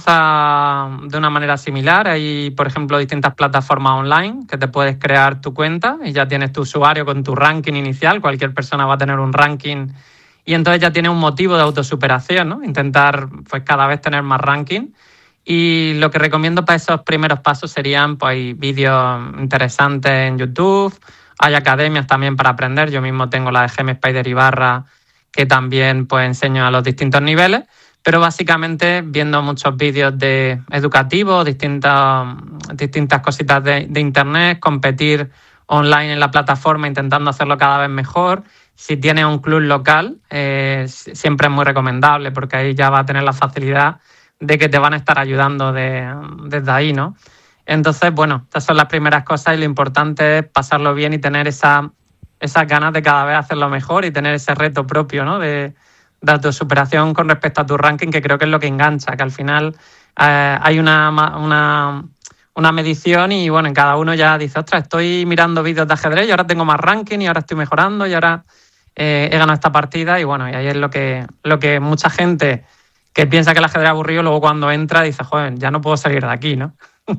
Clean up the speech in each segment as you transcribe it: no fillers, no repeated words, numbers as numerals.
comienza de una manera similar. Hay, por ejemplo, distintas plataformas online que te puedes crear tu cuenta y ya tienes tu usuario con tu ranking inicial. Cualquier persona va a tener un ranking y entonces ya tienes un motivo de autosuperación, ¿no? Intentar pues cada vez tener más ranking. Y lo que recomiendo para esos primeros pasos serían pues vídeos interesantes en YouTube. Hay academias también para aprender. Yo mismo tengo la de Gem Spider Ibarra, que también pues enseño a los distintos niveles. Pero básicamente viendo muchos vídeos educativos, distintas cositas de internet, competir online en la plataforma intentando hacerlo cada vez mejor. Si tienes un club local, siempre es muy recomendable porque ahí ya va a tener la facilidad de que te van a estar ayudando desde ahí, ¿no? Entonces, bueno, estas son las primeras cosas y lo importante es pasarlo bien y tener esas ganas de cada vez hacerlo mejor y tener ese reto propio, ¿no? De autosuperación con respecto a tu ranking, que creo que es lo que engancha, que al final hay una medición y bueno, en cada uno ya dice, ostras, estoy mirando vídeos de ajedrez y ahora tengo más ranking y ahora estoy mejorando y ahora he ganado esta partida y bueno, y ahí es lo que mucha gente que piensa que el ajedrez es aburrido, luego cuando entra dice, joder, ya no puedo salir de aquí, ¿no?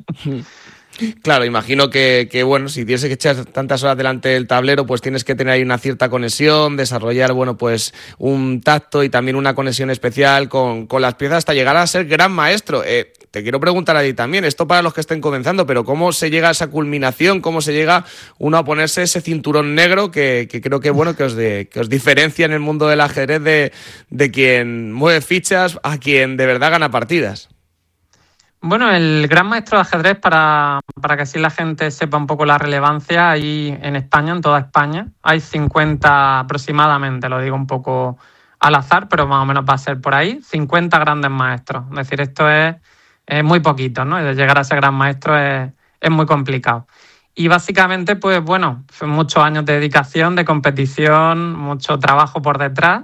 Claro, imagino que bueno, si tienes que echar tantas horas delante del tablero, pues tienes que tener ahí una cierta conexión, desarrollar, bueno, pues un tacto y también una conexión especial con las piezas hasta llegar a ser gran maestro. Te quiero preguntar a ti también, esto para los que estén comenzando, pero ¿cómo se llega a esa culminación? ¿Cómo se llega uno a ponerse ese cinturón negro que creo que bueno que os diferencia en el mundo del ajedrez de quien mueve fichas a quien de verdad gana partidas? Bueno, el Gran Maestro de Ajedrez, para que así la gente sepa un poco la relevancia, ahí en España, en toda España, hay 50 aproximadamente, lo digo un poco al azar, pero más o menos va a ser por ahí, 50 grandes maestros. Es decir, esto es muy poquito, ¿no? Y de llegar a ser gran maestro es muy complicado. Y básicamente, pues bueno, muchos años de dedicación, de competición, mucho trabajo por detrás.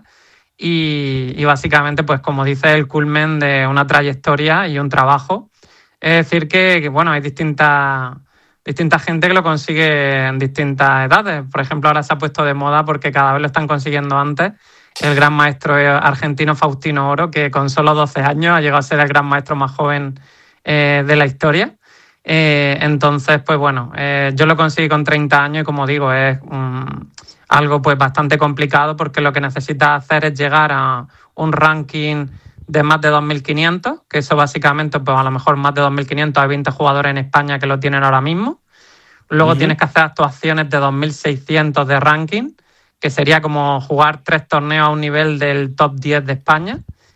Y básicamente, pues como dice, el culmen de una trayectoria y un trabajo. Es decir, que bueno, hay distinta gente que lo consigue en distintas edades. Por ejemplo, ahora se ha puesto de moda porque cada vez lo están consiguiendo antes. El gran maestro argentino Faustino Oro, que con solo 12 años ha llegado a ser el gran maestro más joven de la historia. Entonces, pues bueno, yo lo conseguí con 30 años y como digo, es algo pues bastante complicado porque lo que necesitas hacer es llegar a un ranking de más de 2.500, que eso básicamente, pues a lo mejor más de 2.500, hay 20 jugadores en España que lo tienen ahora mismo. Luego tienes que hacer actuaciones de 2.600 de ranking, que sería como jugar 3 torneos a un nivel del top 10 de España.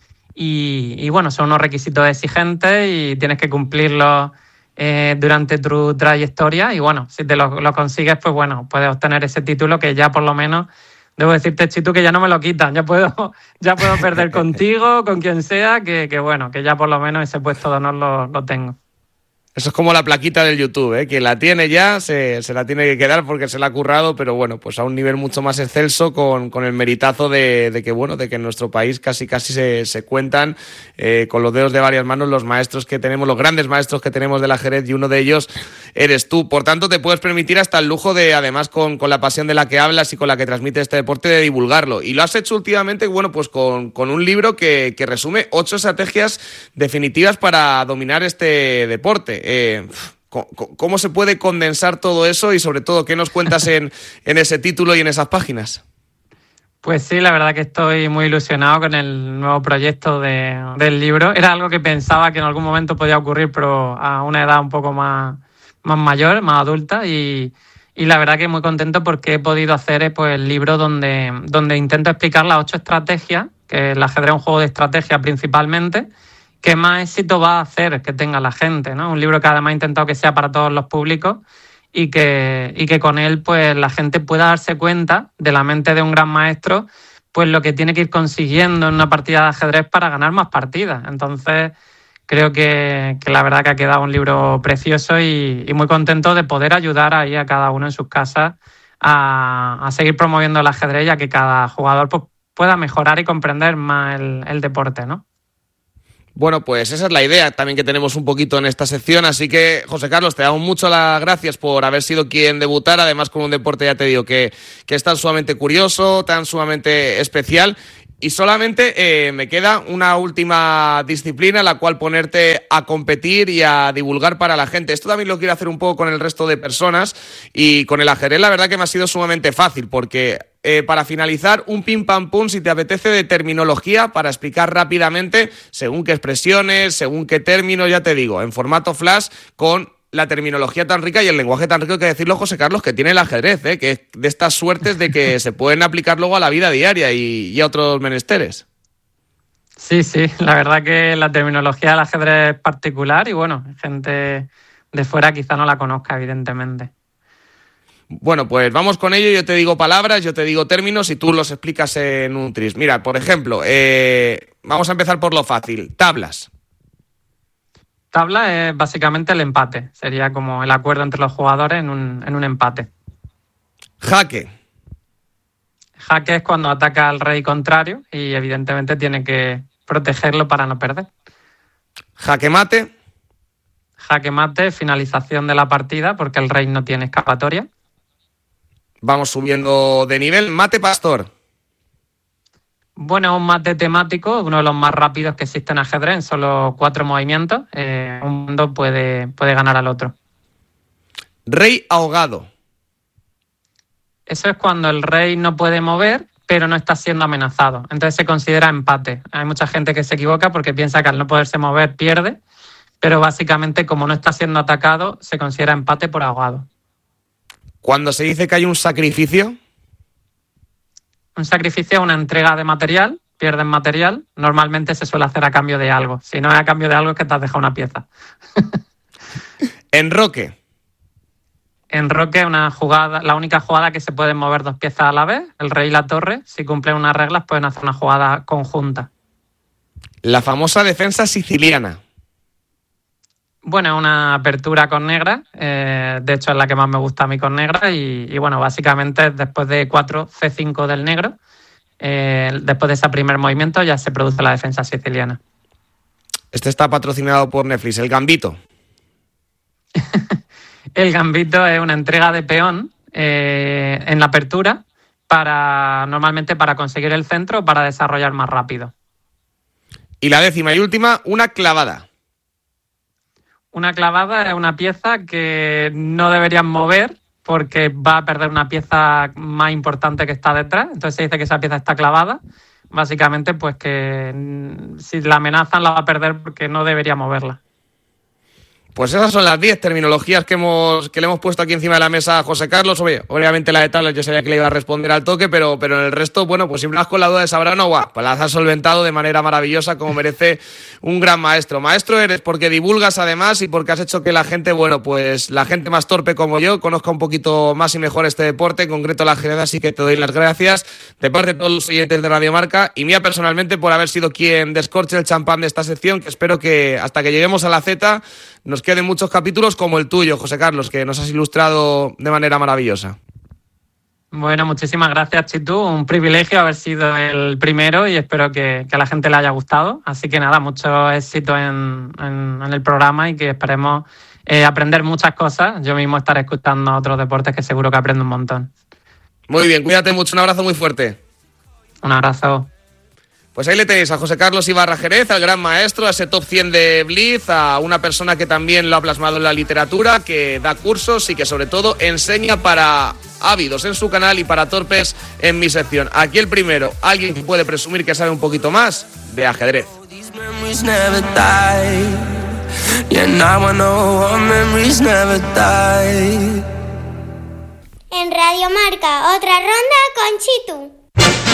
Y bueno, son unos requisitos exigentes y tienes que cumplirlos durante tu trayectoria. Y bueno, si te lo consigues, pues bueno, puedes obtener ese título que ya por lo menos... Debo decirte, Chitu, que ya no me lo quitan. Ya puedo perder contigo, con quien sea, que bueno, que ya por lo menos ese puesto de honor lo tengo. Eso es como la plaquita del YouTube, ¿eh? Quien la tiene ya se la tiene que quedar porque se la ha currado, pero bueno, pues a un nivel mucho más excelso con el meritazo de que en nuestro país casi se cuentan con los dedos de varias manos los maestros que tenemos, los grandes maestros que tenemos del ajedrez y uno de ellos eres tú. Por tanto, te puedes permitir hasta el lujo de, además con la pasión de la que hablas y con la que transmite este deporte, de divulgarlo. Y lo has hecho últimamente, bueno, pues con un libro que resume 8 estrategias definitivas para dominar este deporte. ¿Cómo se puede condensar todo eso y sobre todo qué nos cuentas en ese título y en esas páginas? Pues sí, la verdad que estoy muy ilusionado con el nuevo proyecto del libro. Era algo que pensaba que en algún momento podía ocurrir, pero a una edad un poco más mayor, más adulta, y la verdad que muy contento porque he podido hacer pues, el libro donde intento explicar las 8 estrategias, que el ajedrez es un juego de estrategia principalmente, que más éxito va a hacer que tenga la gente, ¿no? Un libro que además he intentado que sea para todos los públicos y que con él pues la gente pueda darse cuenta de la mente de un gran maestro, pues lo que tiene que ir consiguiendo en una partida de ajedrez para ganar más partidas. Entonces creo que la verdad que ha quedado un libro precioso y muy contento de poder ayudar ahí a cada uno en sus casas a seguir promoviendo el ajedrez y a que cada jugador pues, pueda mejorar y comprender más el deporte, ¿no? Bueno, pues esa es la idea también que tenemos un poquito en esta sección, así que, José Carlos, te damos mucho las gracias por haber sido quien debutara, además con un deporte, ya te digo, que es tan sumamente curioso, tan sumamente especial Y solamente me queda una última disciplina en la cual ponerte a competir y a divulgar para la gente. Esto también lo quiero hacer un poco con el resto de personas y con el ajedrez la verdad que me ha sido sumamente fácil porque para finalizar un pim pam pum si te apetece de terminología para explicar rápidamente según qué expresiones, según qué términos, ya te digo, en formato flash con la terminología tan rica y el lenguaje tan rico, hay que decirlo, José Carlos, que tiene el ajedrez, que es de estas suertes de que se pueden aplicar luego a la vida diaria y a otros menesteres. Sí, la verdad que la terminología del ajedrez es particular y bueno, gente de fuera quizá no la conozca, evidentemente. Bueno, pues vamos con ello. Yo te digo palabras, yo te digo términos y tú los explicas en un tris. Mira, por ejemplo, vamos a empezar por lo fácil. Tablas. Tabla es básicamente el empate. Sería como el acuerdo entre los jugadores en un empate. Jaque. Jaque es cuando ataca al rey contrario y evidentemente tiene que protegerlo para no perder. Jaque mate. Jaque mate, finalización de la partida porque el rey no tiene escapatoria. Vamos subiendo de nivel. Mate pastor. Bueno, un mate temático, uno de los más rápidos que existen en ajedrez, en solo 4 movimientos. Un mundo puede ganar al otro. Rey ahogado. Eso es cuando el rey no puede mover, pero no está siendo amenazado. Entonces se considera empate. Hay mucha gente que se equivoca porque piensa que al no poderse mover pierde, pero básicamente como no está siendo atacado, se considera empate por ahogado. Cuando se dice que hay un sacrificio. Un sacrificio es una entrega de material, pierden material, normalmente se suele hacer a cambio de algo. Si no es a cambio de algo es que te has dejado una pieza. Enroque. Enroque es una jugada, la única jugada que se pueden mover 2 piezas a la vez, el rey y la torre. Si cumplen unas reglas pueden hacer una jugada conjunta. La famosa defensa siciliana. Bueno, es una apertura con negra, de hecho es la que más me gusta a mí con negra y bueno, básicamente después de 4 C5 del negro, después de ese primer movimiento ya se produce la defensa siciliana. Este está patrocinado por Netflix, el gambito. El gambito es una entrega de peón en la apertura normalmente para conseguir el centro o para desarrollar más rápido. Y la 10ª y última, una clavada. Una clavada es una pieza que no deberían mover porque va a perder una pieza más importante que está detrás. Entonces se dice que esa pieza está clavada. Básicamente, pues que si la amenazan la va a perder porque no debería moverla. Pues esas son las 10 terminologías que le hemos puesto aquí encima de la mesa a José Carlos. Obviamente la de tablas yo sabía que le iba a responder al toque, pero en el resto, bueno, pues si me vas con la duda de Sabrano, pues las has solventado de manera maravillosa, como merece un gran maestro. Maestro eres porque divulgas además y porque has hecho que la gente, bueno, pues la gente más torpe como yo conozca un poquito más y mejor este deporte, en concreto el ajedrez, así que te doy las gracias de parte de todos los oyentes de Radio Marca y mía personalmente por haber sido quien descorche el champán de esta sección, que espero que hasta que lleguemos a la Z nos queden muchos capítulos como el tuyo, José Carlos, que nos has ilustrado de manera maravillosa. Bueno, muchísimas gracias, Chitu. Un privilegio haber sido el primero y espero que a la gente le haya gustado. Así que nada, mucho éxito en el programa y que esperemos aprender muchas cosas. Yo mismo estaré escuchando otros deportes que seguro que aprendo un montón. Muy bien, cuídate mucho. Un abrazo muy fuerte. Un abrazo. Pues ahí le tenéis a José Carlos Ibarra Jerez, al gran maestro, a ese top 100 de Blitz, a una persona que también lo ha plasmado en la literatura, que da cursos y que sobre todo enseña para ávidos en su canal y para torpes en mi sección. Aquí el primero, alguien que puede presumir que sabe un poquito más de ajedrez. En Radio Marca, otra ronda con Chitu.